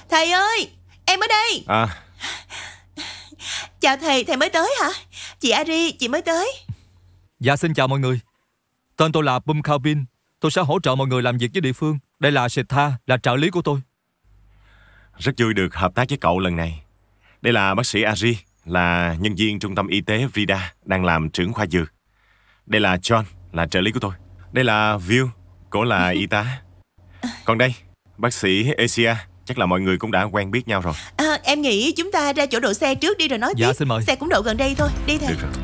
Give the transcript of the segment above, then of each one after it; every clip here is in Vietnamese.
Thầy ơi, em ở đây. Chào thầy, thầy mới tới hả? Chị Ari, chị mới tới. Dạ xin chào mọi người. Tên tôi là Pum Khao Bin. Tôi sẽ hỗ trợ mọi người làm việc với địa phương. Đây là Sitha, là trợ lý của tôi. Rất vui được hợp tác với cậu lần này. Đây là bác sĩ Ari, là nhân viên trung tâm y tế Vida, đang làm trưởng khoa dược. Đây là John, là trợ lý của tôi. Đây là Will, cô là y tá. Còn đây, bác sĩ Asia. Chắc là mọi người cũng đã quen biết nhau rồi. Em nghĩ chúng ta ra chỗ đậu xe trước đi rồi nói tiếp. Dạ xin mời. Xe cũng đậu gần đây thôi. Đi thầy. Được rồi.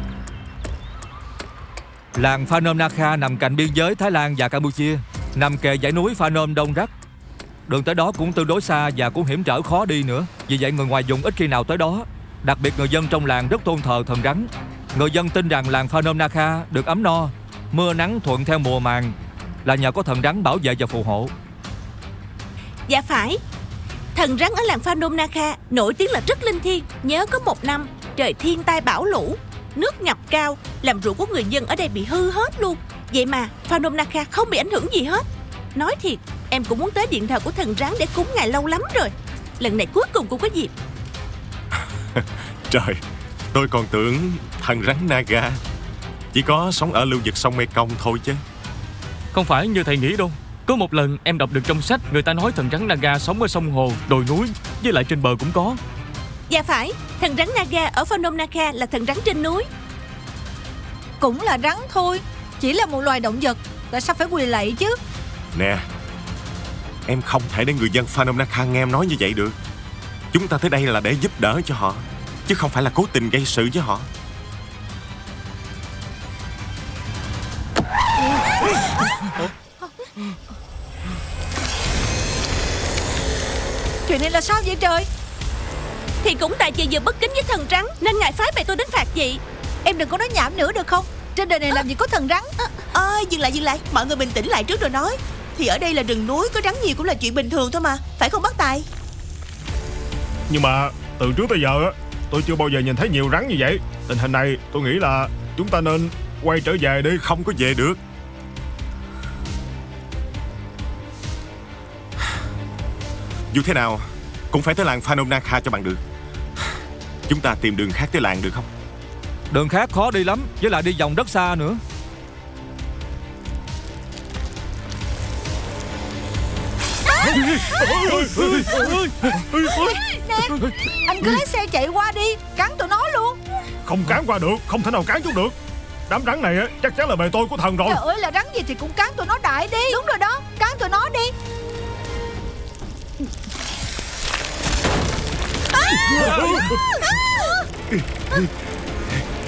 Làng Phnom Nakha nằm cạnh biên giới Thái Lan và Campuchia, nằm kề dãy núi Phnom Đông Rắc. Đường tới đó cũng tương đối xa và cũng hiểm trở khó đi nữa. Vì vậy người ngoài vùng ít khi nào tới đó. Đặc biệt người dân trong làng rất tôn thờ thần rắn. Người dân tin rằng làng Phnom Nakha được ấm no, mưa nắng thuận theo mùa màng là nhờ có thần rắn bảo vệ và phù hộ. Dạ phải. Thần rắn ở làng Phnom Nakha nổi tiếng là rất linh thiêng. Nhớ có một năm trời thiên tai bão lũ, nước ngập cao, làm ruộng của người dân ở đây bị hư hết luôn. Vậy mà Phnom Nakha không bị ảnh hưởng gì hết. Nói thiệt, em cũng muốn tới điện thờ của thần rắn để cúng ngài lâu lắm rồi. Lần này cuối cùng cũng có dịp. Trời, tôi còn tưởng thần rắn Naga chỉ có sống ở lưu vực sông Mekong thôi chứ. Không phải như thầy nghĩ đâu. Có một lần em đọc được trong sách, người ta nói thần rắn Naga sống ở sông hồ, đồi núi, với lại trên bờ cũng có. Dạ phải, thần rắn Naga ở Phnom Nakha là thần rắn trên núi. Cũng là rắn thôi, chỉ là một loài động vật, tại sao phải quỳ lạy chứ? Nè, em không thể để người dân Phnom Nakha nghe em nói như vậy được. Chúng ta tới đây là để giúp đỡ cho họ, chứ không phải là cố tình gây sự với họ. Chuyện này là sao vậy trời? Thì cũng tại chị vừa bất kính với thần rắn nên ngài phái bè tôi đến phạt chị. Em đừng có nói nhảm nữa được không? Trên đời này làm gì có thần rắn. Dừng lại. Mọi người bình tĩnh lại trước rồi nói. Thì ở đây là rừng núi, có rắn nhiều cũng là chuyện bình thường thôi mà. Phải không bác Tài? Nhưng mà từ trước tới giờ tôi chưa bao giờ nhìn thấy nhiều rắn như vậy. Tình hình này tôi nghĩ là chúng ta nên quay trở về đi. Không có về được. Dù thế nào cũng phải tới làng Phnom Nakha cho bằng được. Chúng ta tìm đường khác tới làng được không? Đường khác khó đi lắm, với lại đi vòng rất xa nữa. Nè, anh cứ lái xe chạy qua đi, cắn tụi nó luôn. Không cán qua được, không thể nào cán chúng được. Đám rắn này chắc chắn là bề tôi của thần rồi. Trời ơi, là rắn gì thì cũng cắn tụi nó đại đi. Đúng rồi đó, cắn tụi nó đi.